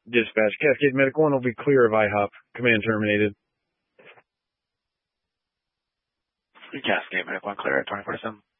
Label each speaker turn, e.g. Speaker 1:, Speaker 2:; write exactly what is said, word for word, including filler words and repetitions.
Speaker 1: Dispatch, Cascade Medical One will be clear of I HOP. Command terminated.
Speaker 2: Cascade Medical One clear at twenty-four seven.